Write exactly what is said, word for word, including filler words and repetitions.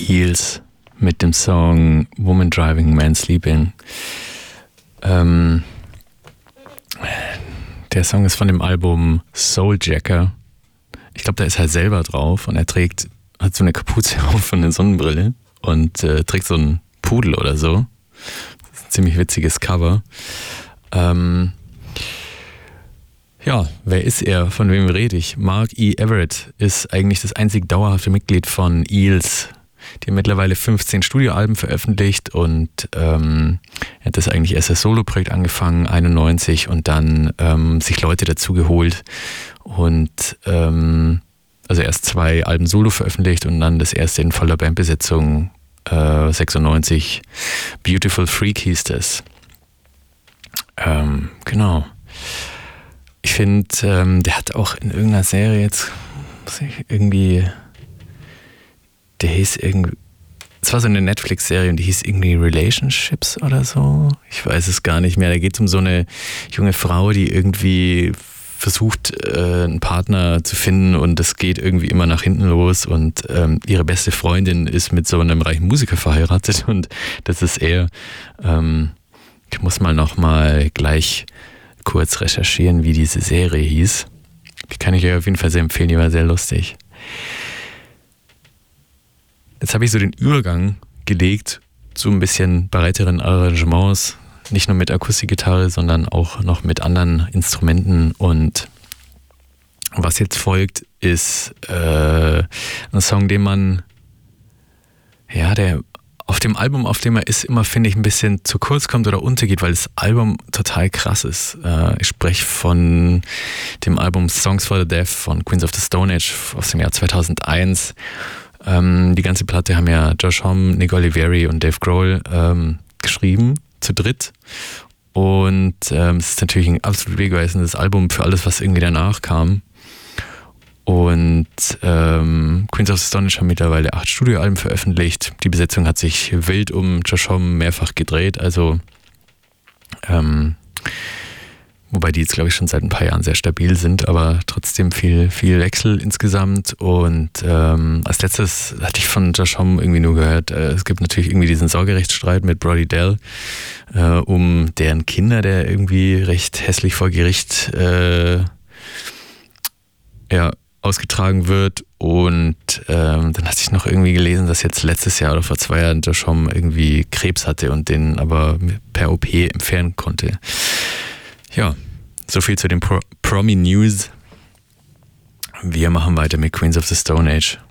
Eels mit dem Song Woman Driving, Man Sleeping. Ähm, der Song ist von dem Album Souljacker. Ich glaube, da ist er selber drauf und er trägt, hat so eine Kapuze auf und eine Sonnenbrille und äh, trägt so einen Pudel oder so. Das ist ein ziemlich witziges Cover. Ähm, ja, wer ist er? Von wem rede ich? Mark E. Everett ist eigentlich das einzig dauerhafte Mitglied von Eels. Die haben mittlerweile fünfzehn Studioalben veröffentlicht und ähm, er hat das eigentlich erst als Solo-Projekt angefangen, einundneunzig, und dann ähm, sich Leute dazu geholt und ähm, also erst zwei Alben Solo veröffentlicht und dann das erste in voller Bandbesetzung äh, sechsundneunzig. Beautiful Freak hieß das. Ähm, genau. Ich finde, ähm, der hat auch in irgendeiner Serie jetzt irgendwie, der hieß irgendwie, es war so eine Netflix-Serie und die hieß irgendwie Relationships oder so. Ich weiß es gar nicht mehr. Da geht es um so eine junge Frau, die irgendwie versucht, äh, einen Partner zu finden und es geht irgendwie immer nach hinten los und ähm, ihre beste Freundin ist mit so einem reichen Musiker verheiratet und das ist er. Ähm, ich muss mal noch mal gleich kurz recherchieren, wie diese Serie hieß. Die kann ich euch auf jeden Fall sehr empfehlen, die war sehr lustig. Jetzt habe ich so den Übergang gelegt zu ein bisschen breiteren Arrangements, nicht nur mit Akustikgitarre, sondern auch noch mit anderen Instrumenten. Und was jetzt folgt, ist äh, ein Song, den man, ja, der auf dem Album, auf dem er ist, immer, finde ich, ein bisschen zu kurz kommt oder untergeht, weil das Album total krass ist. Äh, ich spreche von dem Album Songs for the Deaf von Queens of the Stone Age aus dem Jahr zweitausendeins. Ähm, die ganze Platte haben ja Josh Homme, Nick Oliveri und Dave Grohl ähm, geschrieben, zu dritt. Und ähm, es ist natürlich ein absolut wegweisendes Album für alles, was irgendwie danach kam. Und ähm, Queens of the Stone Age haben mittlerweile acht Studioalben veröffentlicht. Die Besetzung hat sich wild um Josh Homme mehrfach gedreht. Also ähm, wobei die jetzt, glaube ich, schon seit ein paar Jahren sehr stabil sind, aber trotzdem viel, viel Wechsel insgesamt. Und ähm, als letztes hatte ich von Josh Homme irgendwie nur gehört, äh, es gibt natürlich irgendwie diesen Sorgerechtsstreit mit Brody Dell äh, um deren Kinder, der irgendwie recht hässlich vor Gericht äh, ja, ausgetragen wird. Und ähm, dann hatte ich noch irgendwie gelesen, dass jetzt letztes Jahr oder vor zwei Jahren Josh Homme irgendwie Krebs hatte und den aber per O P entfernen konnte. Ja, so viel zu den Pro- Promi News. Wir machen weiter mit Queens of the Stone Age.